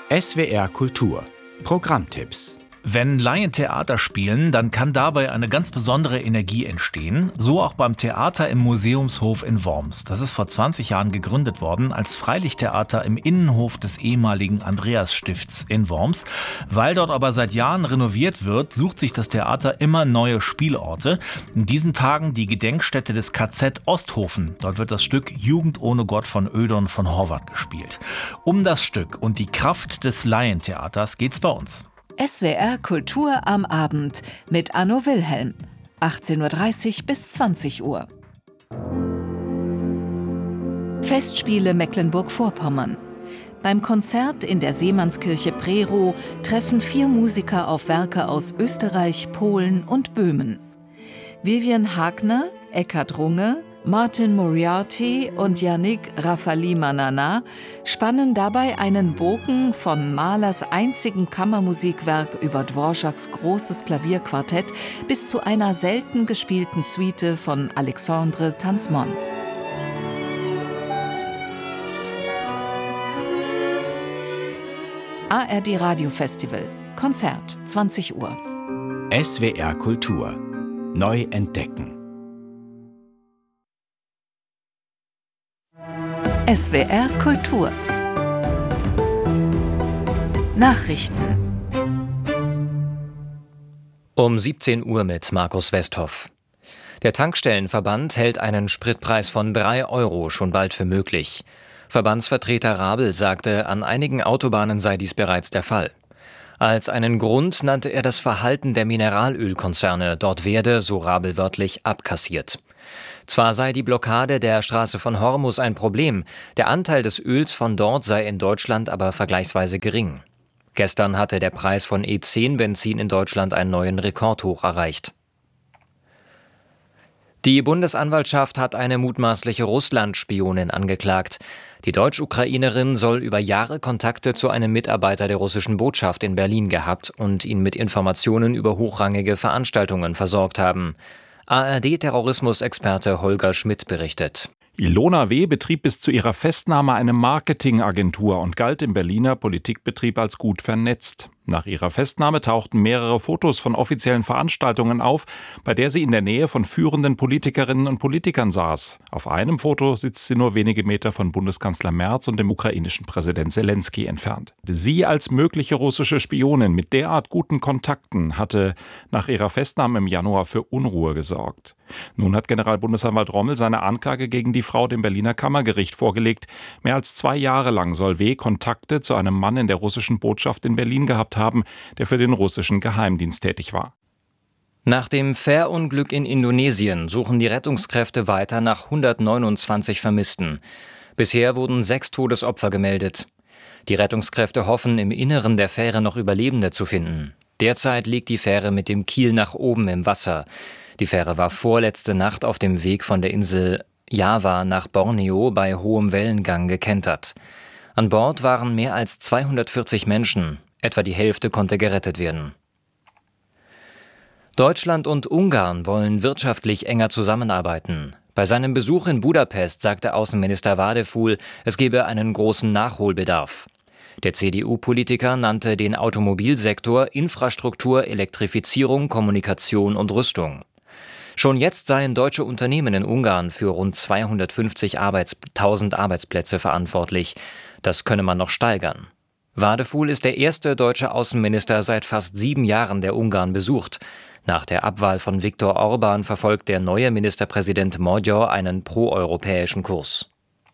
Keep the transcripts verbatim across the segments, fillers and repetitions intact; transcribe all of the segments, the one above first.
S W R Kultur Programmtipps. Wenn Laien Theater spielen, dann kann dabei eine ganz besondere Energie entstehen. So auch beim Theater im Museumshof in Worms. Das ist vor zwanzig Jahren gegründet worden als Freilichttheater im Innenhof des ehemaligen Andreasstifts in Worms. Weil dort aber seit Jahren renoviert wird, sucht sich das Theater immer neue Spielorte. In diesen Tagen die Gedenkstätte des K Z Osthofen. Dort wird das Stück Jugend ohne Gott von Ödon von Horvath gespielt. Um das Stück und die Kraft des Laientheaters geht's bei uns. S W R Kultur am Abend mit Anno Wilhelm. achtzehn Uhr dreißig bis zwanzig Uhr. Festspiele Mecklenburg-Vorpommern. Beim Konzert in der Seemannskirche Prerow treffen vier Musiker auf Werke aus Österreich, Polen und Böhmen. Vivian Hagner, Eckhard Runge, Martin Moriarty und Yannick Rafali-Manana spannen dabei einen Bogen von Mahlers einzigem Kammermusikwerk über Dvořáks großes Klavierquartett bis zu einer selten gespielten Suite von Alexandre Tansman. A R D Radiofestival. Konzert, zwanzig Uhr. S W R Kultur. Neu entdecken. S W R Kultur. Nachrichten. Um siebzehn Uhr mit Markus Westhoff. Der Tankstellenverband hält einen Spritpreis von drei Euro schon bald für möglich. Verbandsvertreter Rabel sagte, an einigen Autobahnen sei dies bereits der Fall. Als einen Grund nannte er das Verhalten der Mineralölkonzerne. Dort werde, so Rabel wörtlich, abkassiert. Zwar sei die Blockade der Straße von Hormus ein Problem, der Anteil des Öls von dort sei in Deutschland aber vergleichsweise gering. Gestern hatte der Preis von E zehn Benzin in Deutschland einen neuen Rekordhoch erreicht. Die Bundesanwaltschaft hat eine mutmaßliche Russland-Spionin angeklagt. Die Deutsch-Ukrainerin soll über Jahre Kontakte zu einem Mitarbeiter der russischen Botschaft in Berlin gehabt und ihn mit Informationen über hochrangige Veranstaltungen versorgt haben. A R D-Terrorismusexperte Holger Schmidt berichtet. Ilona W. betrieb bis zu ihrer Festnahme eine Marketingagentur und galt im Berliner Politikbetrieb als gut vernetzt. Nach ihrer Festnahme tauchten mehrere Fotos von offiziellen Veranstaltungen auf, bei der sie in der Nähe von führenden Politikerinnen und Politikern saß. Auf einem Foto sitzt sie nur wenige Meter von Bundeskanzler Merz und dem ukrainischen Präsident Zelensky entfernt. Sie als mögliche russische Spionin mit derart guten Kontakten hatte nach ihrer Festnahme im Januar für Unruhe gesorgt. Nun hat Generalbundesanwalt Rommel seine Anklage gegen die Frau dem Berliner Kammergericht vorgelegt. Mehr als zwei Jahre lang soll W. Kontakte zu einem Mann in der russischen Botschaft in Berlin gehabt haben, der für den russischen Geheimdienst tätig war. Nach dem Fährunglück in Indonesien suchen die Rettungskräfte weiter nach hundertneunundzwanzig Vermissten. Bisher wurden sechs Todesopfer gemeldet. Die Rettungskräfte hoffen, im Inneren der Fähre noch Überlebende zu finden. Derzeit liegt die Fähre mit dem Kiel nach oben im Wasser. Die Fähre war vorletzte Nacht auf dem Weg von der Insel Java nach Borneo bei hohem Wellengang gekentert. An Bord waren mehr als zweihundertvierzig Menschen. Etwa die Hälfte konnte gerettet werden. Deutschland und Ungarn wollen wirtschaftlich enger zusammenarbeiten. Bei seinem Besuch in Budapest sagte Außenminister Vádeful, es gebe einen großen Nachholbedarf. Der C D U-Politiker nannte den Automobilsektor Infrastruktur, Elektrifizierung, Kommunikation und Rüstung. Schon jetzt seien deutsche Unternehmen in Ungarn für rund zweihundertfünfzigtausend Arbeitsplätze verantwortlich. Das könne man noch steigern. Vádeful ist der erste deutsche Außenminister seit fast sieben Jahren, der Ungarn besucht. Nach der Abwahl von Viktor Orbán verfolgt der neue Ministerpräsident Magyar einen proeuropäischen Kurs.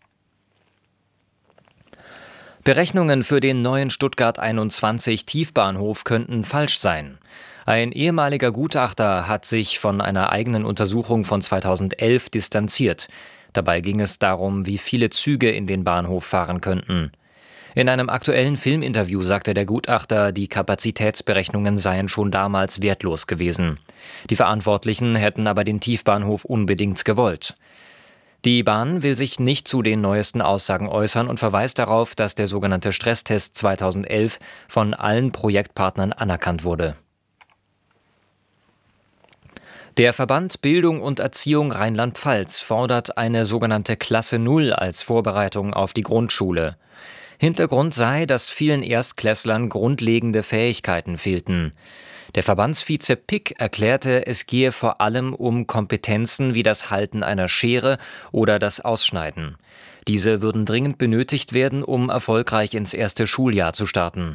Berechnungen für den neuen Stuttgart einundzwanzig Tiefbahnhof könnten falsch sein. Ein ehemaliger Gutachter hat sich von einer eigenen Untersuchung von zweitausendelf distanziert. Dabei ging es darum, wie viele Züge in den Bahnhof fahren könnten. In einem aktuellen Filminterview sagte der Gutachter, die Kapazitätsberechnungen seien schon damals wertlos gewesen. Die Verantwortlichen hätten aber den Tiefbahnhof unbedingt gewollt. Die Bahn will sich nicht zu den neuesten Aussagen äußern und verweist darauf, dass der sogenannte Stresstest zweitausendelf von allen Projektpartnern anerkannt wurde. Der Verband Bildung und Erziehung Rheinland-Pfalz fordert eine sogenannte Klasse Null als Vorbereitung auf die Grundschule. Hintergrund sei, dass vielen Erstklässlern grundlegende Fähigkeiten fehlten. Der Verbandsvize Pick erklärte, es gehe vor allem um Kompetenzen wie das Halten einer Schere oder das Ausschneiden. Diese würden dringend benötigt werden, um erfolgreich ins erste Schuljahr zu starten.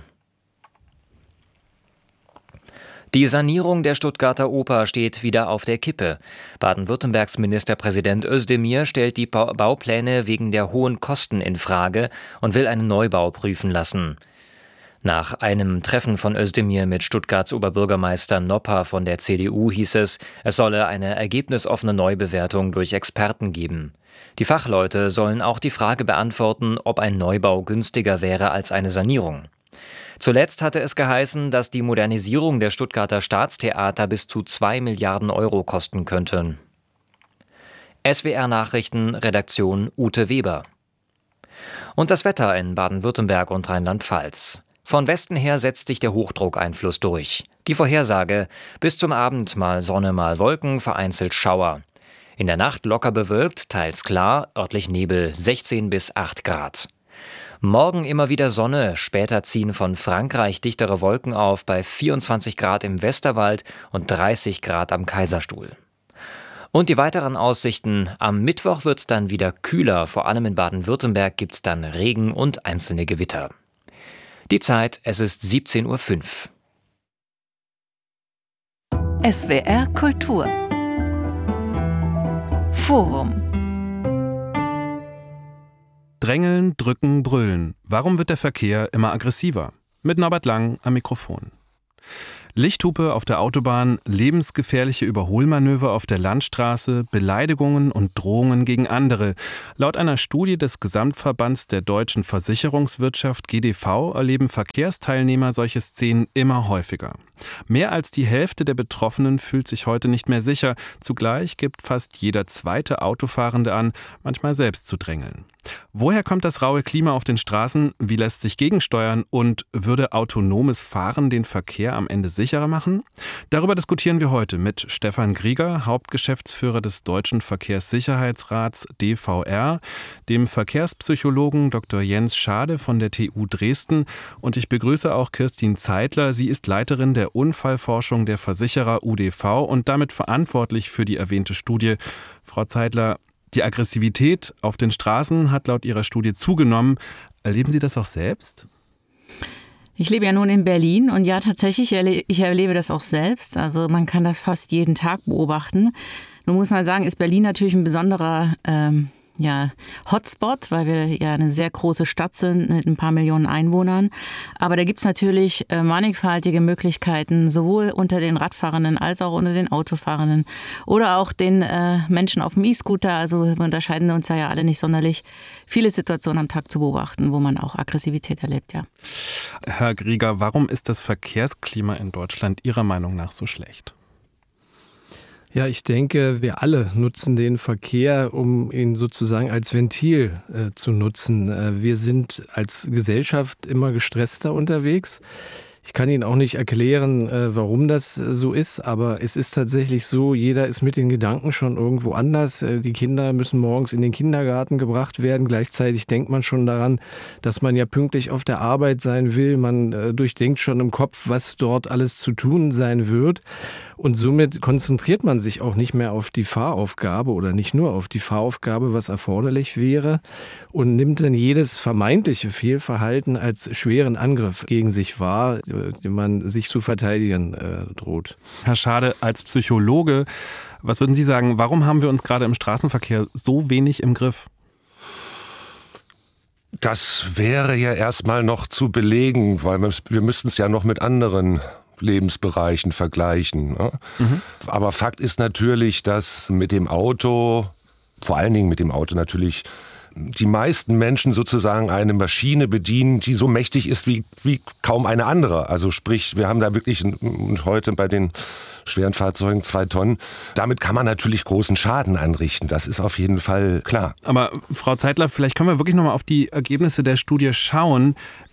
Die Sanierung der Stuttgarter Oper steht wieder auf der Kippe. Baden-Württembergs Ministerpräsident Özdemir stellt die Baupläne wegen der hohen Kosten in Frage und will einen Neubau prüfen lassen. Nach einem Treffen von Özdemir mit Stuttgarts Oberbürgermeister Nopper von der C D U hieß es, es solle eine ergebnisoffene Neubewertung durch Experten geben. Die Fachleute sollen auch die Frage beantworten, ob ein Neubau günstiger wäre als eine Sanierung. Zuletzt hatte es geheißen, dass die Modernisierung der Stuttgarter Staatstheater bis zu zwei Milliarden Euro kosten könnte. S W R-Nachrichten, Redaktion Ute Weber. Und das Wetter in Baden-Württemberg und Rheinland-Pfalz. Von Westen her setzt sich der Hochdruckeinfluss durch. Die Vorhersage: bis zum Abend mal Sonne, mal Wolken, vereinzelt Schauer. In der Nacht locker bewölkt, teils klar, örtlich Nebel, sechzehn bis acht Grad. Morgen immer wieder Sonne, später ziehen von Frankreich dichtere Wolken auf bei vierundzwanzig Grad im Westerwald und dreißig Grad am Kaiserstuhl. Und die weiteren Aussichten: am Mittwoch wird's dann wieder kühler, vor allem in Baden-Württemberg gibt's dann Regen und einzelne Gewitter. Die Zeit, es ist siebzehn Uhr fünf. S W R Kultur Forum. Drängeln, drücken, brüllen. Warum wird der Verkehr immer aggressiver? Mit Norbert Lang am Mikrofon. Lichthupe auf der Autobahn, lebensgefährliche Überholmanöver auf der Landstraße, Beleidigungen und Drohungen gegen andere. Laut einer Studie des Gesamtverbands der deutschen Versicherungswirtschaft G D V erleben Verkehrsteilnehmer solche Szenen immer häufiger. Mehr als die Hälfte der Betroffenen fühlt sich heute nicht mehr sicher. Zugleich gibt fast jeder zweite Autofahrende an, manchmal selbst zu drängeln. Woher kommt das raue Klima auf den Straßen? Wie lässt sich gegensteuern? Und würde autonomes Fahren den Verkehr am Ende sicherer machen? Darüber diskutieren wir heute mit Stefan Grieger, Hauptgeschäftsführer des Deutschen Verkehrssicherheitsrats D V R, dem Verkehrspsychologen Doktor Jens Schade von der T U Dresden, und ich begrüße auch Kirstin Zeitler. Sie ist Leiterin der Unfallforschung der Versicherer U D V und damit verantwortlich für die erwähnte Studie. Frau Zeitler, die Aggressivität auf den Straßen hat laut Ihrer Studie zugenommen. Erleben Sie das auch selbst? Ich lebe ja nun in Berlin und ja, tatsächlich, ich erlebe das auch selbst. Also man kann das fast jeden Tag beobachten. Nun muss man sagen, ist Berlin natürlich ein besonderer ähm, ja, Hotspot, weil wir ja eine sehr große Stadt sind mit ein paar Millionen Einwohnern. Aber da gibt's natürlich äh, mannigfaltige Möglichkeiten, sowohl unter den Radfahrenden als auch unter den Autofahrenden oder auch den äh, Menschen auf dem E-Scooter. Also wir unterscheiden uns ja alle nicht sonderlich. Viele Situationen am Tag zu beobachten, wo man auch Aggressivität erlebt, ja. Herr Grieger, warum ist das Verkehrsklima in Deutschland Ihrer Meinung nach so schlecht? Ja, ich denke, wir alle nutzen den Verkehr, um ihn sozusagen als Ventil äh, zu nutzen. Äh, wir sind als Gesellschaft immer gestresster unterwegs. Ich kann Ihnen auch nicht erklären, äh, warum das so ist, aber es ist tatsächlich so, jeder ist mit den Gedanken schon irgendwo anders. Äh, die Kinder müssen morgens in den Kindergarten gebracht werden. Gleichzeitig denkt man schon daran, dass man ja pünktlich auf der Arbeit sein will. Man äh, durchdenkt schon im Kopf, was dort alles zu tun sein wird. Und somit konzentriert man sich auch nicht mehr auf die Fahraufgabe oder nicht nur auf die Fahraufgabe, was erforderlich wäre, und nimmt dann jedes vermeintliche Fehlverhalten als schweren Angriff gegen sich wahr, den man sich zu verteidigen äh, droht. Herr Schade, als Psychologe, was würden Sie sagen, warum haben wir uns gerade im Straßenverkehr so wenig im Griff? Das wäre ja erstmal noch zu belegen, weil wir, wir müssten es ja noch mit anderen Lebensbereichen vergleichen. Ne? Mhm. Aber Fakt ist natürlich, dass mit dem Auto, vor allen Dingen mit dem Auto natürlich, die meisten Menschen sozusagen eine Maschine bedienen, die so mächtig ist wie, wie kaum eine andere. Also sprich, wir haben da wirklich und heute bei den schweren Fahrzeugen zwei Tonnen. Damit kann man natürlich großen Schaden anrichten. Das ist auf jeden Fall klar. Aber Frau Zeitler, vielleicht können wir wirklich nochmal auf die Ergebnisse der Studie schauen.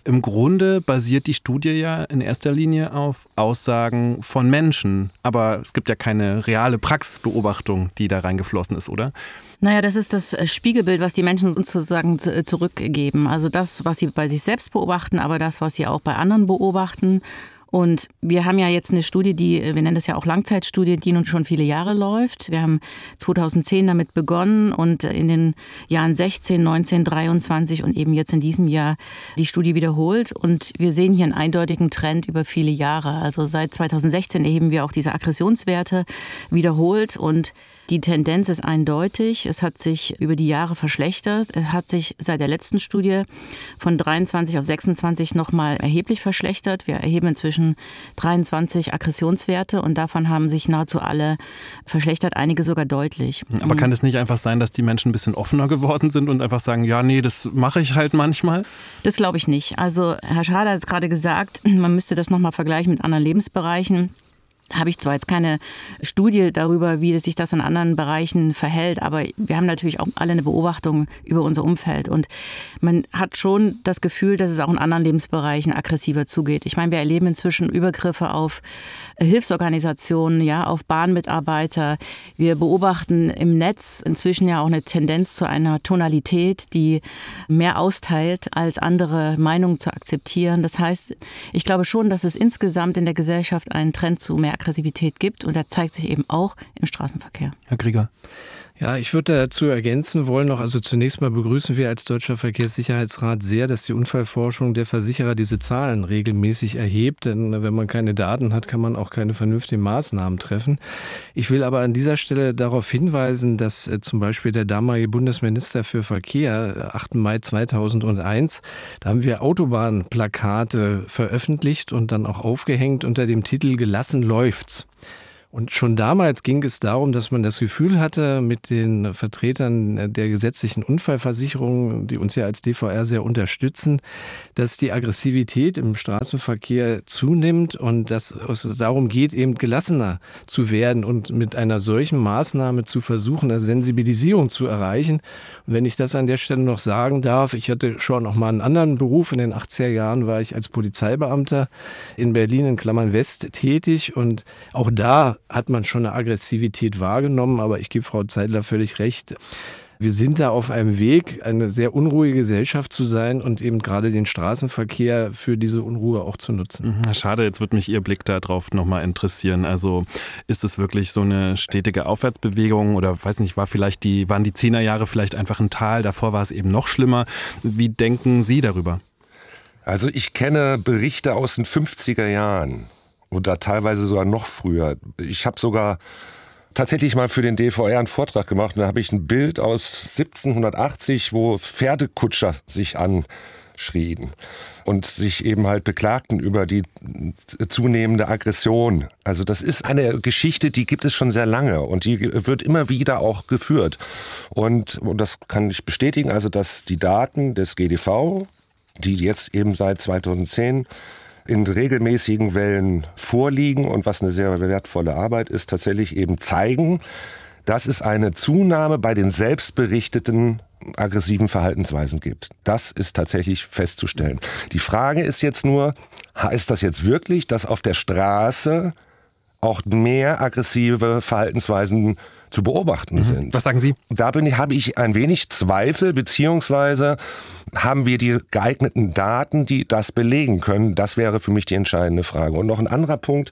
Im Grunde basiert die Studie ja in erster Linie auf Aussagen von Menschen. Aber es gibt ja keine reale Praxisbeobachtung, die da reingeflossen ist, oder? Naja, das ist das Spiegelbild, was die Menschen uns sozusagen zurückgeben. Also das, was sie bei sich selbst beobachten, aber das, was sie auch bei anderen beobachten. Und wir haben ja jetzt eine Studie, die, wir nennen das ja auch Langzeitstudie, die nun schon viele Jahre läuft. Wir haben zweitausendzehn damit begonnen und in den Jahren sechzehn, neunzehn, dreiundzwanzig und eben jetzt in diesem Jahr die Studie wiederholt. Und wir sehen hier einen eindeutigen Trend über viele Jahre. Also seit zweitausendsechzehn erheben wir auch diese Aggressionswerte wiederholt und die Tendenz ist eindeutig. Es hat sich über die Jahre verschlechtert. Es hat sich seit der letzten Studie von dreiundzwanzig auf sechsundzwanzig nochmal erheblich verschlechtert. Wir erheben inzwischen dreiundzwanzig Aggressionswerte und davon haben sich nahezu alle verschlechtert, einige sogar deutlich. Aber kann es nicht einfach sein, dass die Menschen ein bisschen offener geworden sind und einfach sagen, ja, nee, das mache ich halt manchmal? Das glaube ich nicht. Also Herr Schader hat es gerade gesagt, man müsste das nochmal vergleichen mit anderen Lebensbereichen. Da habe ich zwar jetzt keine Studie darüber, wie sich das in anderen Bereichen verhält, aber wir haben natürlich auch alle eine Beobachtung über unser Umfeld. Und man hat schon das Gefühl, dass es auch in anderen Lebensbereichen aggressiver zugeht. Ich meine, wir erleben inzwischen Übergriffe auf Hilfsorganisationen, ja, auf Bahnmitarbeiter. Wir beobachten im Netz inzwischen ja auch eine Tendenz zu einer Tonalität, die mehr austeilt, als andere Meinungen zu akzeptieren. Das heißt, ich glaube schon, dass es insgesamt in der Gesellschaft einen Trend zu mehr Aggressivität gibt und der zeigt sich eben auch im Straßenverkehr. Herr Grieger. Ja, ich würde dazu ergänzen wollen noch, also zunächst mal begrüßen wir als Deutscher Verkehrssicherheitsrat sehr, dass die Unfallforschung der Versicherer diese Zahlen regelmäßig erhebt, denn wenn man keine Daten hat, kann man auch keine vernünftigen Maßnahmen treffen. Ich will aber an dieser Stelle darauf hinweisen, dass äh, zum Beispiel der damalige Bundesminister für Verkehr, achten Mai zweitausendeins, da haben wir Autobahnplakate veröffentlicht und dann auch aufgehängt unter dem Titel "Gelassen läuft's". Und schon damals ging es darum, dass man das Gefühl hatte, mit den Vertretern der gesetzlichen Unfallversicherung, die uns ja als D V R sehr unterstützen, dass die Aggressivität im Straßenverkehr zunimmt und dass es darum geht, eben gelassener zu werden und mit einer solchen Maßnahme zu versuchen, eine Sensibilisierung zu erreichen. Und wenn ich das an der Stelle noch sagen darf, ich hatte schon noch mal einen anderen Beruf. In den achtziger Jahren war ich als Polizeibeamter in Berlin in Klammern West tätig und auch da hat man schon eine Aggressivität wahrgenommen, aber ich gebe Frau Zeidler völlig recht. Wir sind da auf einem Weg, eine sehr unruhige Gesellschaft zu sein und eben gerade den Straßenverkehr für diese Unruhe auch zu nutzen. Schade, jetzt wird mich Ihr Blick darauf nochmal interessieren. Also ist es wirklich so eine stetige Aufwärtsbewegung oder weiß nicht, war vielleicht die, waren die Zehnerjahre vielleicht einfach ein Tal, davor war es eben noch schlimmer. Wie denken Sie darüber? Also ich kenne Berichte aus den fünfziger Jahren. Oder teilweise sogar noch früher. Ich habe sogar tatsächlich mal für den D V R einen Vortrag gemacht und da habe ich ein Bild aus siebzehnhundertachtzig, wo Pferdekutscher sich anschrien und sich eben halt beklagten über die zunehmende Aggression. Also das ist eine Geschichte, die gibt es schon sehr lange und die wird immer wieder auch geführt. Und, und das kann ich bestätigen, also dass die Daten des G D V, die jetzt eben seit zweitausendzehn in regelmäßigen Wellen vorliegen und was eine sehr wertvolle Arbeit ist, tatsächlich eben zeigen, dass es eine Zunahme bei den selbstberichteten aggressiven Verhaltensweisen gibt. Das ist tatsächlich festzustellen. Die Frage ist jetzt nur, heißt das jetzt wirklich, dass auf der Straße auch mehr aggressive Verhaltensweisen zu beobachten sind? Was sagen Sie? Da bin ich, habe ich ein wenig Zweifel, beziehungsweise haben wir die geeigneten Daten, die das belegen können? Das wäre für mich die entscheidende Frage. Und noch ein anderer Punkt,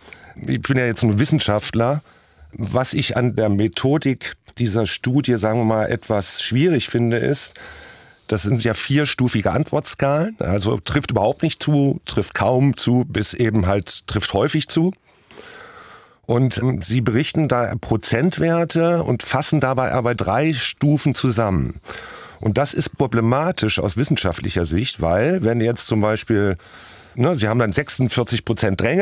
ich bin ja jetzt ein Wissenschaftler, was ich an der Methodik dieser Studie, sagen wir mal, etwas schwierig finde, ist, das sind ja vierstufige Antwortskalen, also trifft überhaupt nicht zu, trifft kaum zu, bis eben halt trifft häufig zu. Und Sie berichten da Prozentwerte und fassen dabei aber drei Stufen zusammen. Und das ist problematisch aus wissenschaftlicher Sicht, weil wenn jetzt zum Beispiel, ne, Sie haben dann sechsundvierzig Prozent Drängeln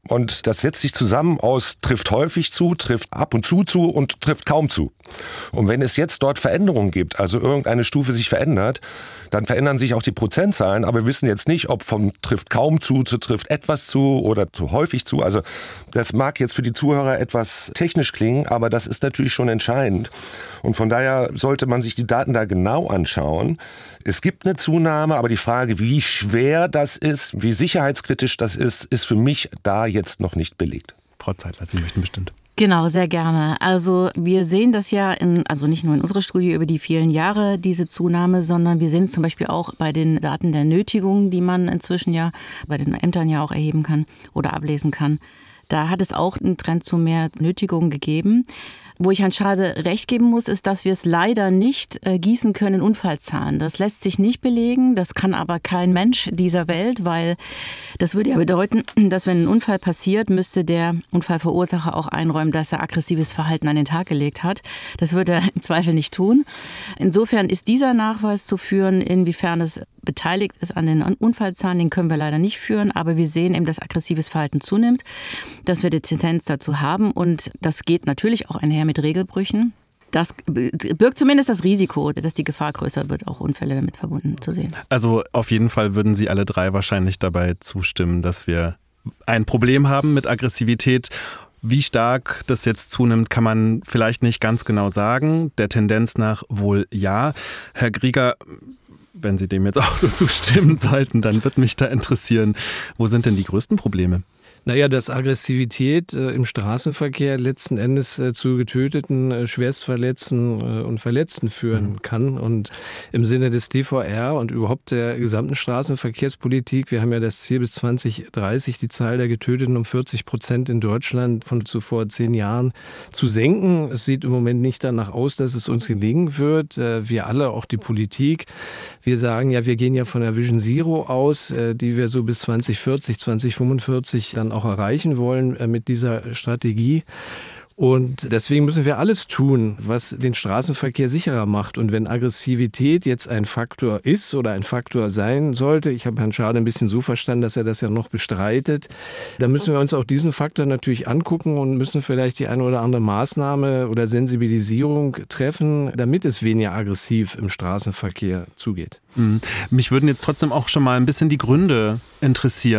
Und das setzt sich zusammen aus trifft häufig zu, trifft ab und zu zu und trifft kaum zu. Und wenn es jetzt dort Veränderungen gibt, also irgendeine Stufe sich verändert, dann verändern sich auch die Prozentzahlen. Aber wir wissen jetzt nicht, ob vom trifft kaum zu zu trifft etwas zu oder zu häufig zu. Also das mag jetzt für die Zuhörer etwas technisch klingen, aber das ist natürlich schon entscheidend. Und von daher sollte man sich die Daten da genau anschauen. Es gibt eine Zunahme, aber die Frage, wie schwer das ist, wie sicherheitskritisch das ist, ist für mich da jetzt noch nicht belegt. Frau Zeitler, Sie möchten bestimmt. Genau, sehr gerne. Also wir sehen das ja, in, also nicht nur in unserer Studie über die vielen Jahre, diese Zunahme, sondern wir sehen es zum Beispiel auch bei den Daten der Nötigung, die man inzwischen ja bei den Ämtern ja auch erheben kann oder ablesen kann. Da hat es auch einen Trend zu mehr Nötigungen gegeben. Wo ich Herrn Schade recht geben muss, ist, dass wir es leider nicht äh, gießen können in Unfallzahlen. Das lässt sich nicht belegen, das kann aber kein Mensch dieser Welt, weil das würde ja bedeuten, dass wenn ein Unfall passiert, müsste der Unfallverursacher auch einräumen, dass er aggressives Verhalten an den Tag gelegt hat. Das würde er im Zweifel nicht tun. Insofern ist dieser Nachweis zu führen, inwiefern es beteiligt ist an den Unfallzahlen, den können wir leider nicht führen, aber wir sehen eben, dass aggressives Verhalten zunimmt, dass wir die Tendenz dazu haben und das geht natürlich auch einher mit Regelbrüchen. Das birgt zumindest das Risiko, dass die Gefahr größer wird, auch Unfälle damit verbunden zu sehen. Also auf jeden Fall würden Sie alle drei wahrscheinlich dabei zustimmen, dass wir ein Problem haben mit Aggressivität. Wie stark das jetzt zunimmt, kann man vielleicht nicht ganz genau sagen. Der Tendenz nach wohl ja. Herr Grieger, wenn Sie dem jetzt auch so zustimmen sollten, dann wird mich da interessieren, wo sind denn die größten Probleme? Naja, dass Aggressivität äh, im Straßenverkehr letzten Endes äh, zu Getöteten, äh, Schwerstverletzten äh, und Verletzten führen mhm. kann. Und im Sinne des D V R und überhaupt der gesamten Straßenverkehrspolitik, wir haben ja das Ziel bis zwanzig dreißig, die Zahl der Getöteten um vierzig Prozent in Deutschland von zuvor zehn Jahren zu senken. Es sieht im Moment nicht danach aus, dass es uns gelingen wird. Äh, wir alle, auch die Politik, wir sagen ja, wir gehen ja von der Vision Zero aus, äh, die wir so bis zwanzig vierzig, zwanzig fünfundvierzig dann auch erreichen wollen mit dieser Strategie. Und deswegen müssen wir alles tun, was den Straßenverkehr sicherer macht. Und wenn Aggressivität jetzt ein Faktor ist oder ein Faktor sein sollte, ich habe Herrn Schade ein bisschen so verstanden, dass er das ja noch bestreitet, dann müssen wir uns auch diesen Faktor natürlich angucken und müssen vielleicht die eine oder andere Maßnahme oder Sensibilisierung treffen, damit es weniger aggressiv im Straßenverkehr zugeht. Mhm. Mich würden jetzt trotzdem auch schon mal ein bisschen die Gründe interessieren.